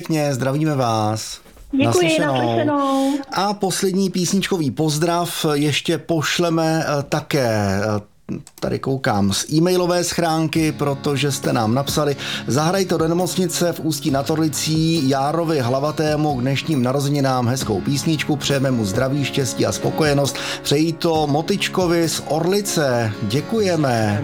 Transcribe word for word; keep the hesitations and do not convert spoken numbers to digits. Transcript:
pěkně, zdravíme vás. Děkuji, Naslyšenou. naslyšenou. A poslední písničkový pozdrav ještě pošleme také, tady koukám, z e-mailové schránky, protože jste nám napsali: zahrajte do nemocnice v Ústí nad Orlicí Járovi Hlavatému k dnešním narozeninám hezkou písničku, přejeme mu zdraví, štěstí a spokojenost. Přejí to Motyčkovi z Orlice. Děkujeme.